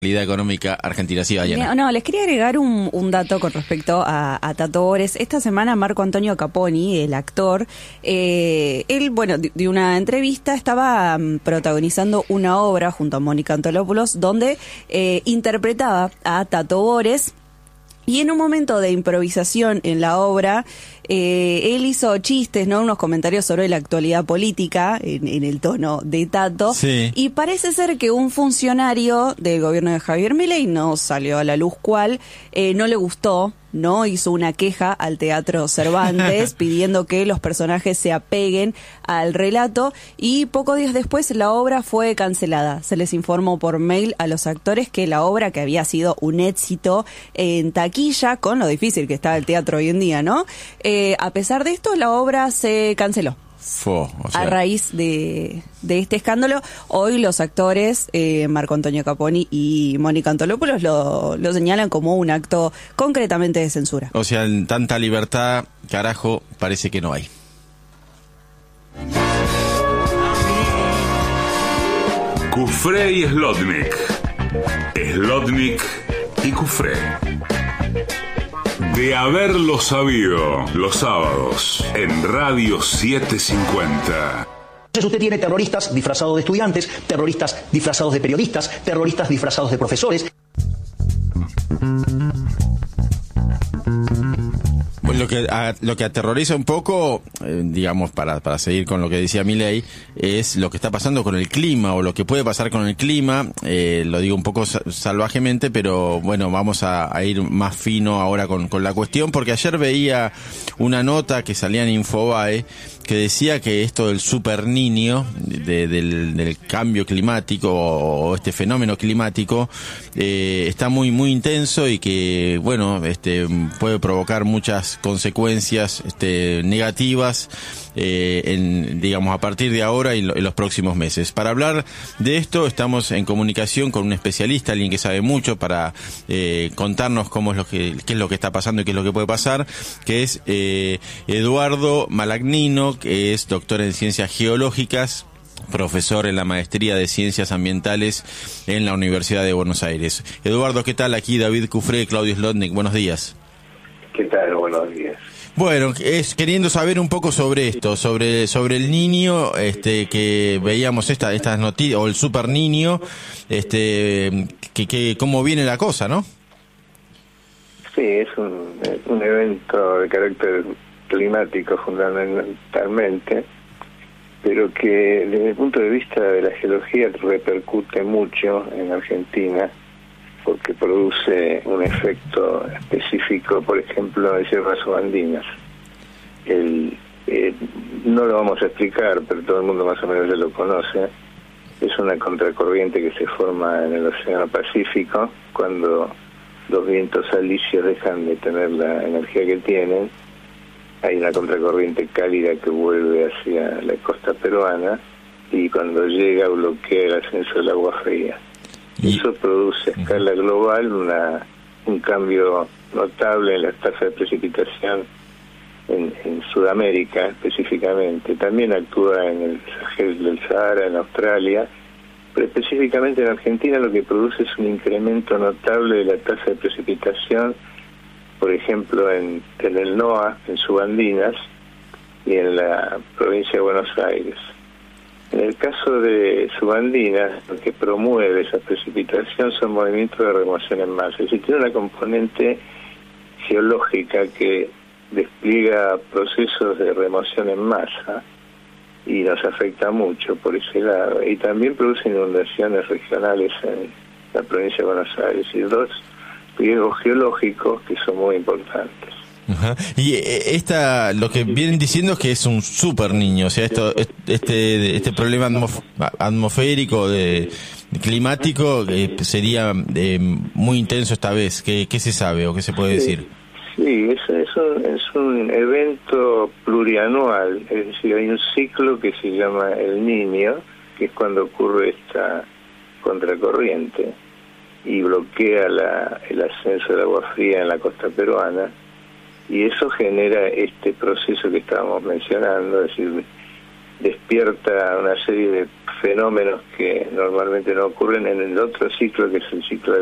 económica argentina. Sí, Dayana. No, les quería agregar un dato con respecto a Tato Bores. Esta semana Marco Antonio Caponi, el actor, él, bueno, de una entrevista, estaba protagonizando una obra junto a Mónica Antolopoulos donde interpretaba a Tato Bores. Y en un momento de improvisación en la obra, él hizo chistes, ¿no? Unos comentarios sobre la actualidad política en el tono de Tato. Sí. Y parece ser que un funcionario del gobierno de Javier Milei, no salió a la luz cuál, no le gustó, ¿no? Hizo una queja al Teatro Cervantes pidiendo que los personajes se apeguen al relato y pocos días después la obra fue cancelada. Se les informó por mail a los actores que la obra, que había sido un éxito en taquilla, con lo difícil que está el teatro hoy en día, ¿no? A pesar de esto, la obra se canceló. A raíz de este escándalo, hoy los actores Marco Antonio Caponi y Mónica Antolopoulos lo señalan como un acto concretamente de censura. O sea, tanta libertad, carajo, parece que no hay. Cufré y Slotnick. Slotnick y Cufré. De haberlo sabido, los sábados, en Radio 750. Entonces usted tiene terroristas disfrazados de estudiantes, terroristas disfrazados de periodistas, terroristas disfrazados de profesores. Pues lo que aterroriza un poco, digamos, para seguir con lo que decía Milei, es lo que está pasando con el clima, o lo que puede pasar con el clima. Lo digo un poco salvajemente, pero bueno, vamos a ir más fino ahora con la cuestión, porque ayer veía una nota que salía en Infobae que decía que esto del super niño, del cambio climático o este fenómeno climático, está muy intenso y que, bueno, puede provocar muchas consecuencias negativas, digamos, a partir de ahora y los próximos meses. Para hablar de esto estamos en comunicación con un especialista, alguien que sabe mucho, para contarnos qué es lo que está pasando y qué es lo que puede pasar, que es Eduardo Malagnino, que es doctor en Ciencias Geológicas, profesor en la Maestría de Ciencias Ambientales en la Universidad de Buenos Aires. Eduardo, ¿qué tal? Aquí David Cufré, Claudio Slotnick, buenos días. ¿Qué tal? Buenos días. Bueno, queriendo saber un poco sobre esto, sobre el niño, que veíamos estas noticias, o el super niño, que cómo viene la cosa, ¿no? Sí, es un evento de carácter climático fundamentalmente, pero que desde el punto de vista de la geología repercute mucho en Argentina, porque produce un efecto específico, por ejemplo, en sierras subandinas. No lo vamos a explicar, pero todo el mundo más o menos ya lo conoce. Es una contracorriente que se forma en el Océano Pacífico cuando los vientos alisios dejan de tener la energía que tienen. Hay una contracorriente cálida que vuelve hacia la costa peruana y cuando llega bloquea el ascenso del agua fría. Eso produce a escala global un cambio notable en las tasas de precipitación en Sudamérica específicamente. También actúa en el Sahel del Sahara, en Australia, pero específicamente en Argentina lo que produce es un incremento notable de la tasa de precipitación, por ejemplo en el NOA, en Subandinas, y en la provincia de Buenos Aires. En el caso de Subandinas, lo que promueve esa precipitación son movimientos de remoción en masa. Es decir, tiene una componente geológica que despliega procesos de remoción en masa y nos afecta mucho por ese lado. Y también produce inundaciones regionales en la provincia de Buenos Aires y dos riesgos geológicos que son muy importantes. Ajá. Y lo que vienen diciendo es que es un super niño, o sea, este problema atmosférico, climático, sería muy intenso esta vez. ¿Qué se sabe o qué se puede decir? Sí, es un evento plurianual, es decir, hay un ciclo que se llama El Niño, que es cuando ocurre esta contracorriente y bloquea el ascenso del agua fría en la costa peruana, y eso genera este proceso que estábamos mencionando, es decir, despierta una serie de fenómenos que normalmente no ocurren en el otro ciclo, que es el ciclo de